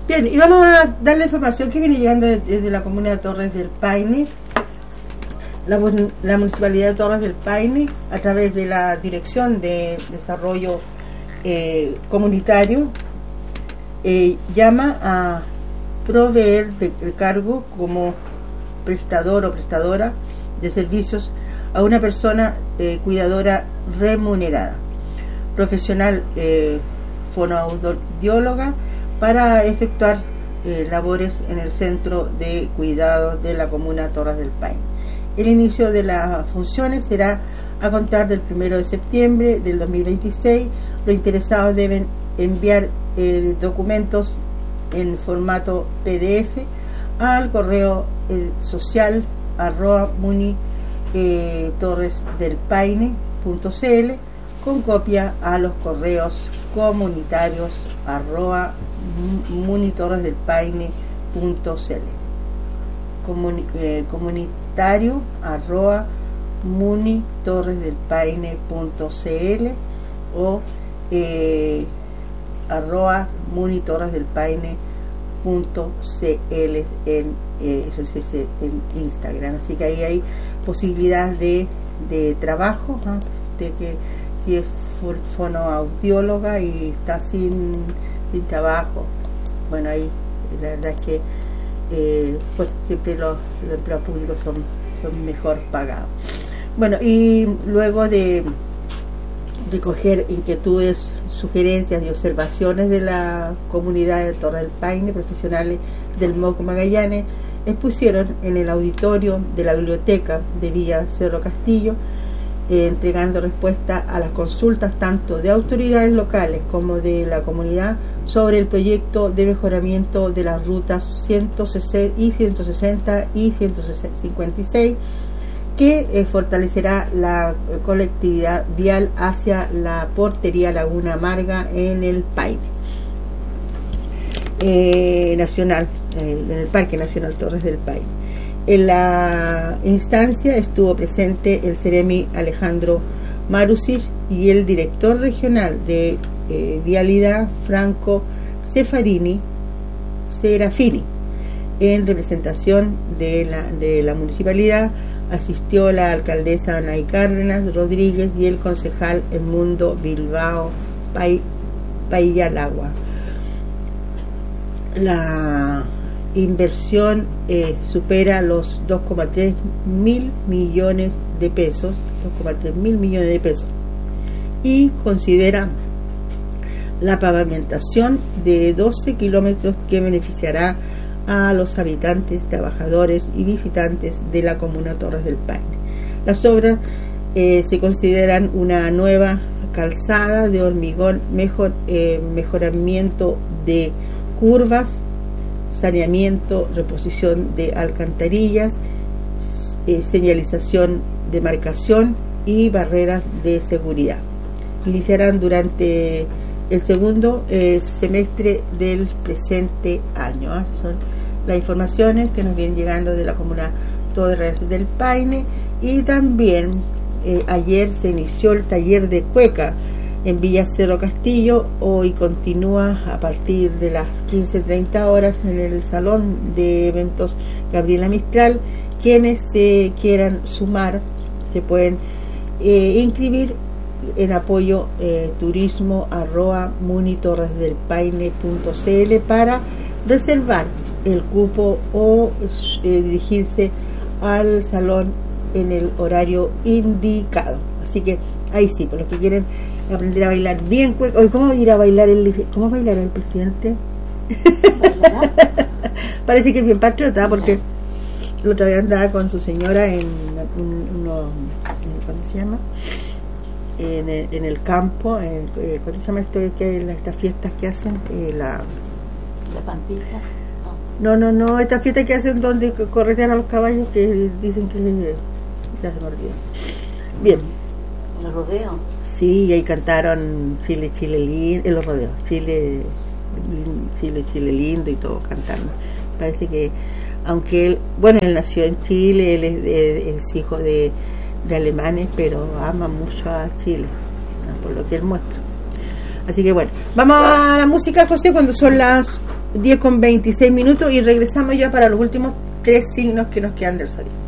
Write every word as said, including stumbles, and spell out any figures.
Bien, y vamos a dar la información que viene llegando desde la comuna de Torres del Paine. La, la municipalidad de Torres del Paine, a través de la Dirección de Desarrollo eh, Comunitario, eh, llama a proveer de, de cargo como prestador o prestadora de servicios a una persona eh, cuidadora remunerada, profesional eh, fonoaudióloga, para efectuar eh, labores en el centro de cuidado de la comuna Torres del Paine. El inicio de las funciones será a contar del primero de septiembre del dos mil veintiséis. Los interesados deben enviar eh, documentos en formato P D F al correo eh, social arroba muni eh, torres del paine punto c l, con copia a los correos comunitarios arroba muni torres del paine punto c l, Comuni, eh, comunitario arroba muni torres del paine punto c l o eh, arroba muni torres del paine punto c l en, eh, eso es, en Instagram. Así que ahí hay posibilidad de, de trabajo, ¿no? De que si es fonoaudióloga y está sin, sin trabajo, bueno, ahí la verdad es que eh, pues siempre los, los empleados públicos son, son mejor pagados. Bueno, y luego de recoger inquietudes, sugerencias y observaciones de la comunidad de Torres del Paine, profesionales del M O C Magallanes expusieron en el auditorio de la biblioteca de Villa Cerro Castillo, eh, entregando respuesta a las consultas tanto de autoridades locales como de la comunidad sobre el proyecto de mejoramiento de las rutas ciento sesenta y ciento sesenta y ciento cincuenta y seis, que eh, fortalecerá la eh, colectividad vial hacia la portería Laguna Amarga en el Paine eh, Nacional, eh, en el Parque Nacional Torres del Paine. En la instancia estuvo presente el Ceremi Alejandro Marusich y el director regional de eh, Vialidad Franco Cefarini Serafini. En representación de la, de la municipalidad asistió la alcaldesa Nay Cárdenas Rodríguez y el concejal Edmundo Bilbao Pay, Payalagua. La inversión eh, supera los dos coma tres mil millones de pesos, dos coma tres mil millones de pesos, y considera la pavimentación de doce kilómetros que beneficiará a los habitantes, trabajadores y visitantes de la comuna Torres del Paine. Las obras eh, se consideran una nueva calzada de hormigón, mejor, eh, mejoramiento de curvas, saneamiento, reposición de alcantarillas, eh, señalización de marcación y barreras de seguridad. Iniciarán durante el segundo eh, semestre del presente año. ¿eh? Son las informaciones que nos vienen llegando de la comuna Torres del Paine. Y también eh, ayer se inició el taller de cueca en Villa Cerro Castillo. Hoy continúa a partir de las quince treinta horas en el Salón de Eventos Gabriela Mistral. Quienes se quieran sumar se pueden eh, inscribir en apoyo eh, turismo arroba muni torres del paine punto c l para reservar el cupo o eh, dirigirse al salón en el horario indicado. Así que ahí sí, por los que quieren aprender a bailar bien cueca. ¿Cómo va a ir a bailar el cómo bailará el presidente? Parece que es bien patriota, porque el otro día andaba con su señora en uno, ¿cómo se llama? En el, en el campo, en, eh, ¿cómo se llama esto? Que estas fiestas que hacen eh, la la pampita. No, no, no, estas fiestas que hacen donde corretean a los caballos, que dicen que ya se me olvidó. Bien. ¿Los rodeos? Sí, y ahí cantaron Chile, Chile lindo, en los rodeos, Chile, Chile, Chile lindo y todo cantaron. Parece que, aunque él, bueno, él nació en Chile, él es, es, es hijo de, de alemanes, pero ama mucho a Chile, ¿no? Por lo que él muestra. Así que bueno, vamos a la música, José, cuando son las diez con veintiséis minutos y regresamos ya para los últimos tres signos que nos quedan del zodiaco.